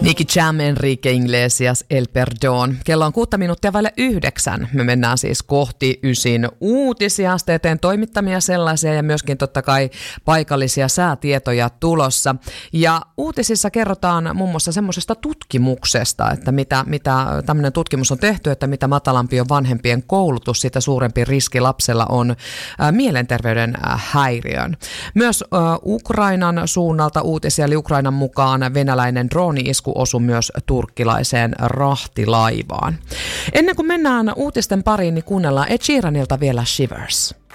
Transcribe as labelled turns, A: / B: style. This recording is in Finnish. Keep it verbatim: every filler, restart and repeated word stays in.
A: Nicky Jam, Enrique Iglesias, El Perdón. Kello on kuutta minuuttia vaille yhdeksän. Me mennään siis kohti ysin uutisia, S T T:n toimittamia sellaisia ja myöskin totta kai paikallisia säätietoja tulossa. Ja uutisissa kerrotaan muun muassa semmoisesta tutkimuksesta, että mitä, mitä tämmöinen tutkimus on tehty, että mitä matalampi on vanhempien koulutus, sitä suurempi riski lapsella on ää, mielenterveyden ää, häiriön. Myös ää, Ukrainan suunnalta uutisia, eli Ukrainan mukaan venäläinen drooni-isku osui myös turkkilaiseen rahtilaivaan. Ennen kuin mennään uutisten pariin, niin kuunnellaan Ed Sheeranilta vielä Shivers.